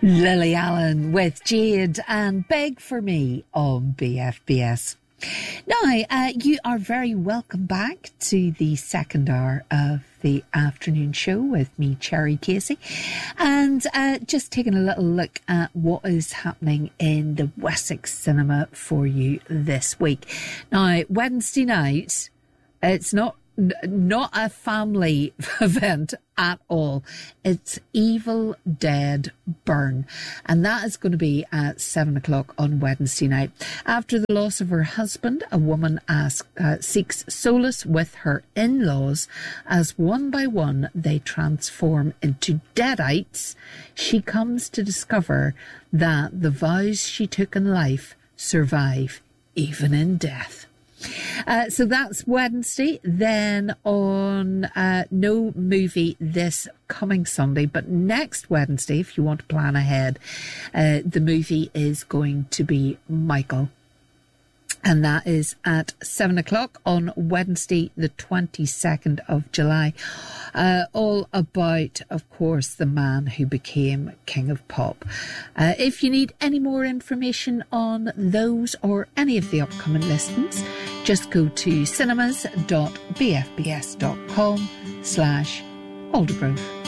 Lily Allen with Jade and Beg For Me on BFBS. Now, you are very welcome back to the second hour of the afternoon show with me, Cherry Casey, and just taking a little look at what is happening in the Wessex cinema for you this week. Now, Wednesday night, it's not a family event at all. It's Evil Dead Burn, and that is going to be at 7 o'clock on Wednesday night. After the loss of her husband, a woman seeks solace with her in-laws as one by one they transform into deadites. She comes to discover that the vows she took in life survive even in death. So that's Wednesday. Then on no movie this coming Sunday, but next Wednesday, if you want to plan ahead, the movie is going to be Michael. And that is at 7 o'clock on Wednesday, the 22nd of July. All about, of course, the man who became King of Pop. If you need any more information on those or any of the upcoming listings, just go to cinemas.bfbs.com/Aldergrove.